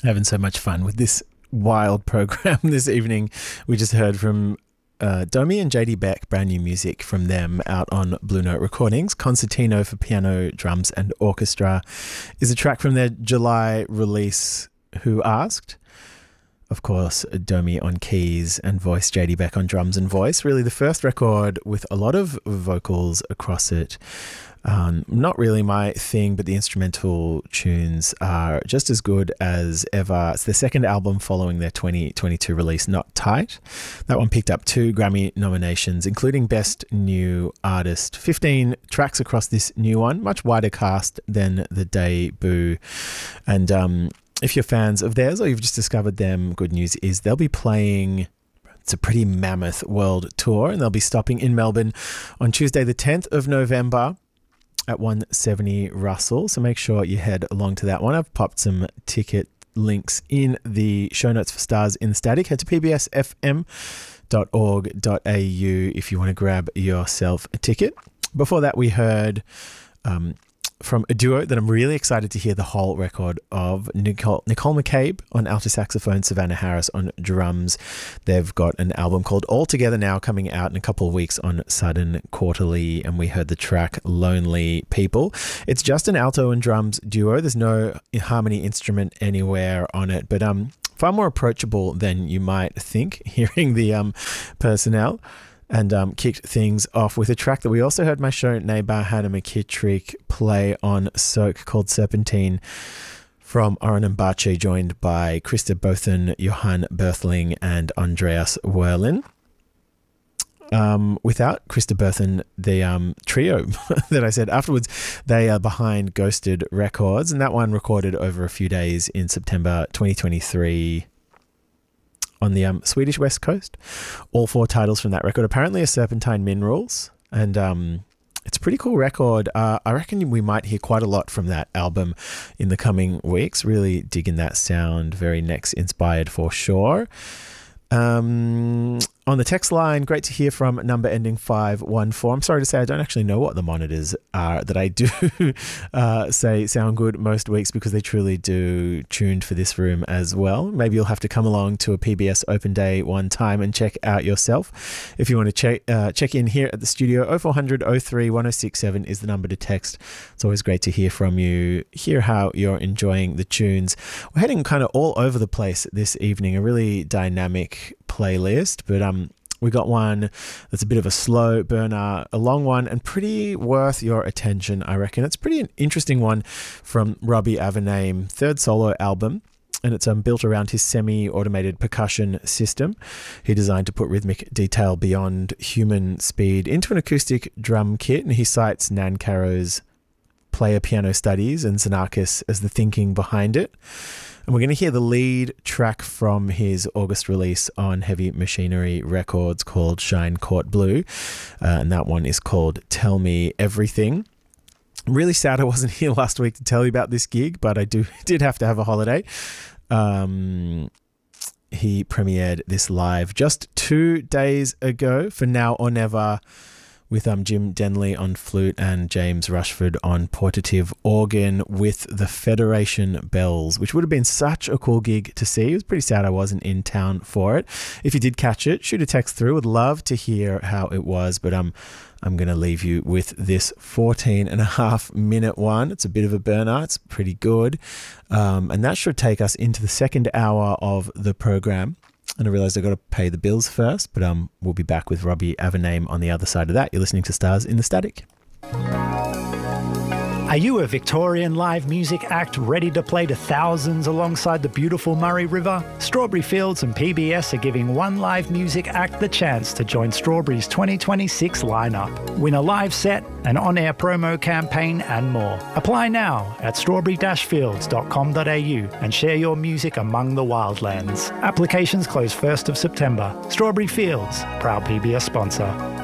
Having so much fun with this wild program this evening. We just heard from Domi and JD Beck, brand new music from them out on Blue Note Recordings. Concertino for piano, drums and orchestra is a track from their July release, Who Asked? Of course, Domi on keys and voice, JD Beck on drums and voice. Really the first record with a lot of vocals across it. Not really my thing, but the instrumental tunes are just as good as ever. It's their second album following their 2022 release, Not Tight. That one picked up 2 Grammy nominations, including Best New Artist. 15 tracks across this new one, much wider cast than the debut. And if you're fans of theirs or you've just discovered them, good news is they'll be playing... It's a pretty mammoth world tour, and they'll be stopping in Melbourne on Tuesday the 10th of November at 170 Russell. So make sure you head along to that one. I've popped some ticket links in the show notes for Stars in the Static. Head to pbsfm.org.au if you want to grab yourself a ticket. Before that, we heard... from a duo that I'm really excited to hear the whole record of, Nicole McCabe on alto saxophone, Savannah Harris on drums. They've got an album called All Together Now coming out in a couple of weeks on Sudden Quarterly, and we heard the track Lonely People. It's just an alto and drums duo. There's no harmony instrument anywhere on it, but far more approachable than you might think hearing the personnel. And kicked things off with a track that we also heard my show neighbour Hannah McKittrick play on Soak called Serpentine from Oren Mbache, joined by Krista Bothan, Johan Berthling and Andreas Werlin. Without Krista Bothan, the trio that I said afterwards, they are behind Ghosted Records, and that one recorded over a few days in September 2023 on the Swedish West Coast. All 4 titles from that record apparently are Serpentine Minerals, and it's a pretty cool record. I reckon we might hear quite a lot from that album in the coming weeks. Really digging that sound, very Next inspired for sure. On the text line, great to hear from number ending 514. I'm sorry to say I don't actually know what the monitors are that I do say sound good most weeks, because they truly do tuned for this room as well. Maybe you'll have to come along to a PBS open day one time and check out yourself. If you want to check in here at the studio, 0400 03 1067 is the number to text. It's always great to hear from you, hear how you're enjoying the tunes. We're heading kind of all over the place this evening, a really dynamic playlist, but we got one that's a bit of a slow burner, a long one, and pretty worth your attention, I reckon. It's pretty an interesting one from Robbie Avename, 3rd solo album, and it's built around his semi-automated percussion system he designed to put rhythmic detail beyond human speed into an acoustic drum kit, and he cites Nan Caro's player piano studies and Xenakis as the thinking behind it. And we're going to hear the lead track from his August release on Heavy Machinery Records called Shine Court Blue. And that one is called Tell Me Everything. I'm really sad I wasn't here last week to tell you about this gig, but I did have to have a holiday. He premiered this live just 2 days ago for Now or Never, with Jim Denley on flute and James Rushford on portative organ with the Federation Bells, which would have been such a cool gig to see. It was pretty sad I wasn't in town for it. If you did catch it, shoot a text through. Would love to hear how it was, but I'm going to leave you with this 14.5-minute one. It's a bit of a burner. It's pretty good. And that should take us into the second hour of the program. And I realised I've got to pay the bills first, but we'll be back with Robbie Avename on the other side of that. You're listening to Stars in the Static. Are you a Victorian live music act ready to play to thousands alongside the beautiful Murray River? Strawberry Fields and PBS are giving one live music act the chance to join Strawberry's 2026 lineup. Win a live set, an on-air promo campaign and more. Apply now at strawberry-fields.com.au and share your music among the wildlands. Applications close 1st of September. Strawberry Fields, proud PBS sponsor.